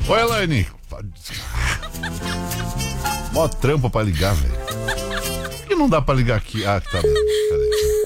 Oi, Elaine. Mó trampa pra ligar, velho. Por que não dá pra ligar aqui? Ah, tá bem. Cadê?